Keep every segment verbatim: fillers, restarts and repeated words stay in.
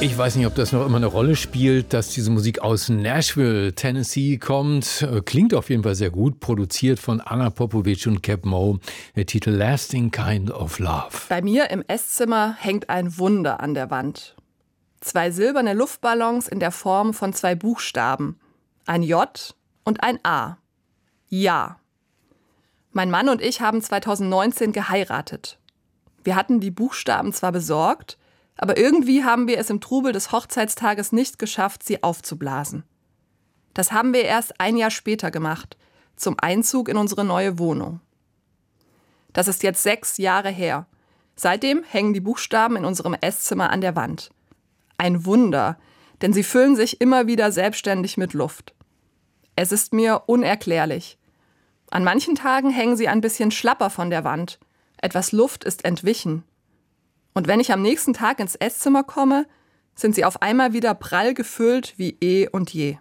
Ich weiß nicht, ob das noch immer eine Rolle spielt, dass diese Musik aus Nashville, Tennessee kommt. Klingt auf jeden Fall sehr gut, produziert von Anna Popovic und Cap Moe. Der Titel Lasting Kind of Love. Bei mir im Esszimmer hängt ein Wunder an der Wand. Zwei silberne Luftballons in der Form von zwei Buchstaben. Ein J und ein A. Ja. Mein Mann und ich haben zweitausendneunzehn geheiratet. Wir hatten die Buchstaben zwar besorgt, aber irgendwie haben wir es im Trubel des Hochzeitstages nicht geschafft, sie aufzublasen. Das haben wir erst ein Jahr später gemacht, zum Einzug in unsere neue Wohnung. Das ist jetzt sechs Jahre her. Seitdem hängen die Buchstaben in unserem Esszimmer an der Wand. Ein Wunder, denn sie füllen sich immer wieder selbstständig mit Luft. Es ist mir unerklärlich. An manchen Tagen hängen sie ein bisschen schlapper von der Wand. Etwas Luft ist entwichen. Und wenn ich am nächsten Tag ins Esszimmer komme, sind sie auf einmal wieder prall gefüllt wie eh und je.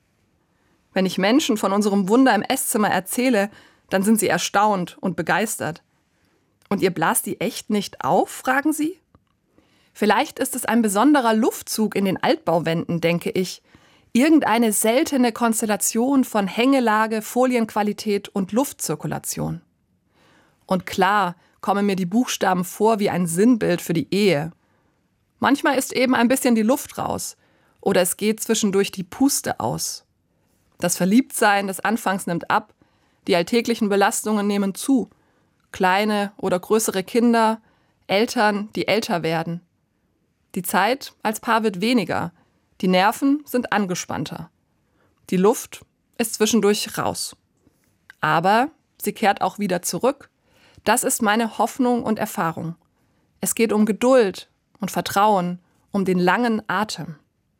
Wenn ich Menschen von unserem Wunder im Esszimmer erzähle, dann sind sie erstaunt und begeistert. Und ihr blast die echt nicht auf, fragen sie? Vielleicht ist es ein besonderer Luftzug in den Altbauwänden, denke ich. Irgendeine seltene Konstellation von Hängelage, Folienqualität und Luftzirkulation. Und klar kommen mir die Buchstaben vor wie ein Sinnbild für die Ehe. Manchmal ist eben ein bisschen die Luft raus oder es geht zwischendurch die Puste aus. Das Verliebtsein des Anfangs nimmt ab, die alltäglichen Belastungen nehmen zu. Kleine oder größere Kinder, Eltern, die älter werden. Die Zeit als Paar wird weniger, die Nerven sind angespannter. Die Luft ist zwischendurch raus. Aber sie kehrt auch wieder zurück. Das ist meine Hoffnung und Erfahrung. Es geht um Geduld und Vertrauen, um den langen Atem.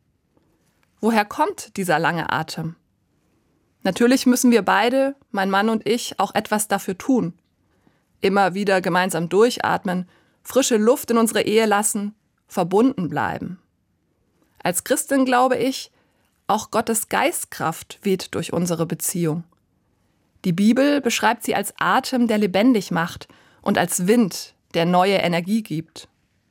Woher kommt dieser lange Atem? Natürlich müssen wir beide, mein Mann und ich, auch etwas dafür tun. Immer wieder gemeinsam durchatmen, frische Luft in unsere Ehe lassen, verbunden bleiben. Als Christin glaube ich, auch Gottes Geistkraft weht durch unsere Beziehung. Die Bibel beschreibt sie als Atem, der lebendig macht und als Wind, der neue Energie gibt.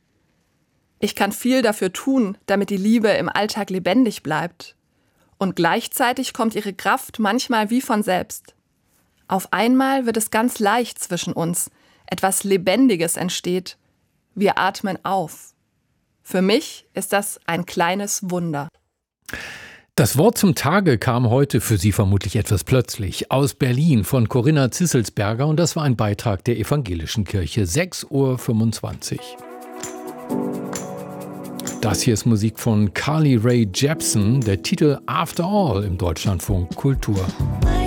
Ich kann viel dafür tun, damit die Liebe im Alltag lebendig bleibt. Und gleichzeitig kommt ihre Kraft manchmal wie von selbst. Auf einmal wird es ganz leicht zwischen uns, etwas Lebendiges entsteht. Wir atmen auf. Für mich ist das ein kleines Wunder. Das Wort zum Tage kam heute für Sie vermutlich etwas plötzlich aus Berlin von Corinna Zisselsberger und das war ein Beitrag der Evangelischen Kirche, sechs Uhr fünfundzwanzig. Das hier ist Musik von Carly Rae Jepsen, der Titel After All im Deutschlandfunk Kultur.